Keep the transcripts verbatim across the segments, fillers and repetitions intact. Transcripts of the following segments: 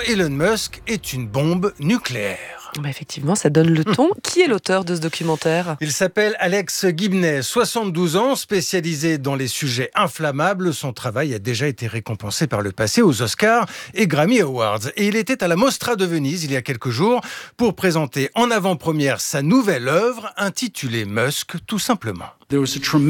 Elon Musk est une bombe nucléaire. Bah effectivement, ça donne le ton. Qui est l'auteur de ce documentaire ? Il s'appelle Alex Gibney, soixante-douze ans, spécialisé dans les sujets inflammables. Son travail a déjà été récompensé par le passé aux Oscars et Grammy Awards. Et il était à la Mostra de Venise il y a quelques jours pour présenter en avant-première sa nouvelle œuvre intitulée Musk, tout simplement. Et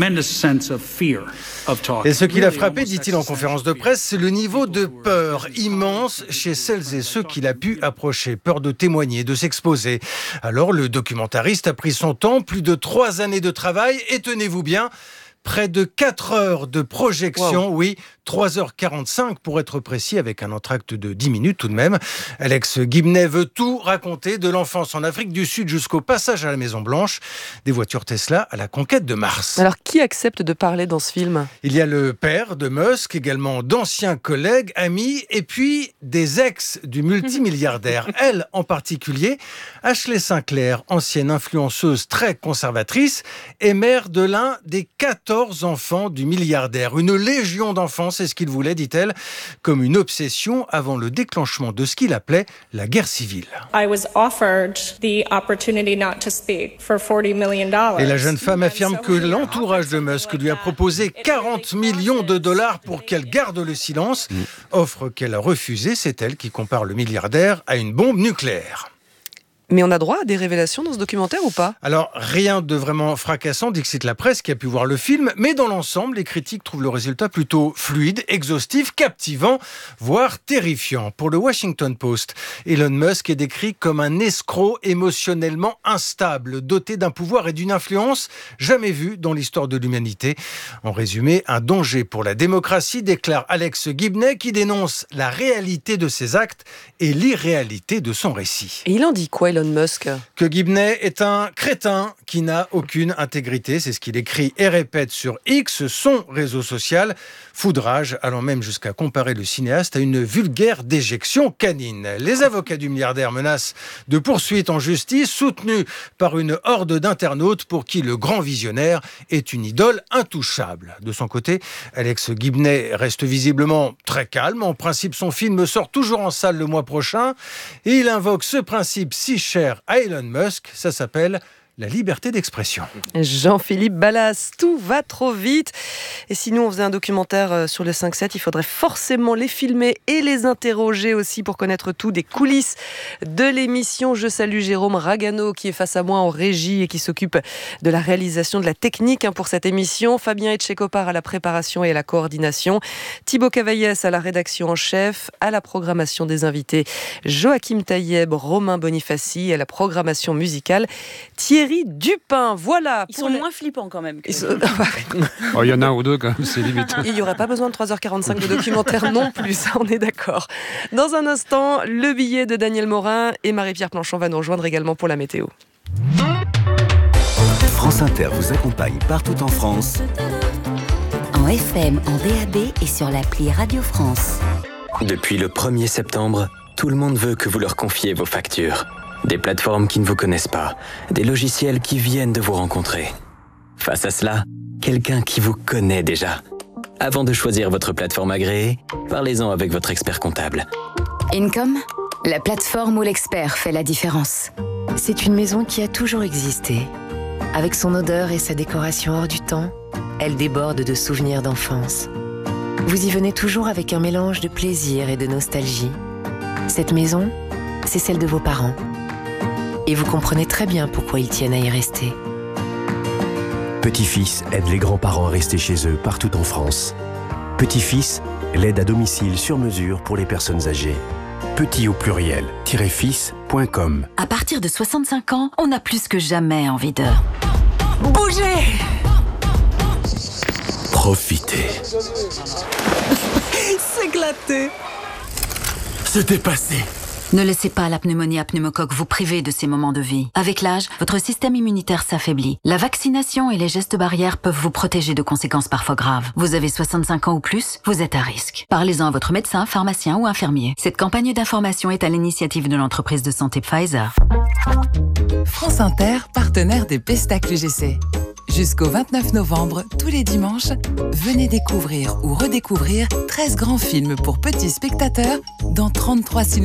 ce qui l'a frappé, dit-il en conférence de presse, c'est le niveau de peur immense chez celles et ceux qu'il a pu approcher. Peur de témoigner, de s'exposer. Alors le documentariste a pris son temps, plus de trois années de travail et tenez-vous bien, près de quatre heures de projection, wow. Oui, trois heures quarante-cinq pour être précis, avec un entracte de dix minutes tout de même. Alex Gibney veut tout raconter, de l'enfance en Afrique du Sud jusqu'au passage à la Maison Blanche, des voitures Tesla à la conquête de Mars. Alors qui accepte de parler dans ce film ? Il y a le père de Musk, également d'anciens collègues, amis, et puis des ex du multimilliardaire. Elle en particulier, Ashley Sinclair, ancienne influenceuse très conservatrice, est mère de l'un des quatorze enfants du milliardaire. Une légion d'enfants, c'est ce qu'il voulait, dit-elle, comme une obsession avant le déclenchement de ce qu'il appelait la guerre civile. I was offered the opportunity not to speak for forty million dollars. Et la jeune femme affirme que l'entourage de Musk lui a proposé quarante millions de dollars pour qu'elle garde le silence. Offre qu'elle a refusée, c'est elle qui compare le milliardaire à une bombe nucléaire. Mais on a droit à des révélations dans ce documentaire ou pas ? Alors, rien de vraiment fracassant, dixit la presse qui a pu voir le film, mais dans l'ensemble, les critiques trouvent le résultat plutôt fluide, exhaustif, captivant, voire terrifiant. Pour le Washington Post, Elon Musk est décrit comme un escroc émotionnellement instable, doté d'un pouvoir et d'une influence jamais vus dans l'histoire de l'humanité. En résumé, un danger pour la démocratie, déclare Alex Gibney, qui dénonce la réalité de ses actes et l'irréalité de son récit. Et il en dit quoi, Elon Musk ? Que Gibney est un crétin qui n'a aucune intégrité, c'est ce qu'il écrit et répète sur X, son réseau social. Foudrage, allant même jusqu'à comparer le cinéaste à une vulgaire déjection canine. Les avocats du milliardaire menacent de poursuites en justice, soutenus par une horde d'internautes pour qui le grand visionnaire est une idole intouchable. De son côté, Alex Gibney reste visiblement très calme. En principe, son film sort toujours en salle le mois prochain et il invoque ce principe si cher à Elon Musk, ça s'appelle la liberté d'expression. Jean-Philippe Ballas, tout va trop vite. Et si nous, on faisait un documentaire sur le cinq sept, il faudrait forcément les filmer et les interroger aussi pour connaître tout des coulisses de l'émission. Je salue Jérôme Ragano qui est face à moi en régie et qui s'occupe de la réalisation de la technique pour cette émission. Fabien Etchekopar à la préparation et à la coordination. Thibaut Cavaillès à la rédaction en chef, à la programmation des invités. Joachim Taïeb, Romain Bonifaci à la programmation musicale. Thierry Dupin, voilà. Ils sont les... moins flippants quand même. Que... Il sont... oh, y en a un ou deux quand même, c'est limite. Il n'y aurait pas besoin de trois heures quarante-cinq de documentaire non plus, ça on est d'accord. Dans un instant, le billet de Daniel Morin et Marie-Pierre Planchon va nous rejoindre également pour la météo. France Inter vous accompagne partout en France. En F M, en D A B et sur l'appli Radio France. Depuis le premier septembre, tout le monde veut que vous leur confiez vos factures. Des plateformes qui ne vous connaissent pas, des logiciels qui viennent de vous rencontrer. Face à cela, quelqu'un qui vous connaît déjà. Avant de choisir votre plateforme agréée, parlez-en avec votre expert comptable. Income, la plateforme où l'expert fait la différence. C'est une maison qui a toujours existé. Avec son odeur et sa décoration hors du temps, elle déborde de souvenirs d'enfance. Vous y venez toujours avec un mélange de plaisir et de nostalgie. Cette maison, c'est celle de vos parents. Et vous comprenez très bien pourquoi ils tiennent à y rester. Petit-Fils aide les grands-parents à rester chez eux partout en France. Petit-Fils, l'aide à domicile sur mesure pour les personnes âgées. Petit au pluriel, fils point com. À partir de soixante-cinq ans, on a plus que jamais envie de... bouger. Profitez. S'éclater. Se dépasser. Ne laissez pas la pneumonie à pneumocoque vous priver de ces moments de vie. Avec l'âge, votre système immunitaire s'affaiblit. La vaccination et les gestes barrières peuvent vous protéger de conséquences parfois graves. Vous avez soixante-cinq ans ou plus, vous êtes à risque. Parlez-en à votre médecin, pharmacien ou infirmier. Cette campagne d'information est à l'initiative de l'entreprise de santé Pfizer. France Inter, partenaire des Pestac U G C. Jusqu'au vingt-neuf novembre, tous les dimanches, venez découvrir ou redécouvrir treize grands films pour petits spectateurs dans trente-trois cinémas.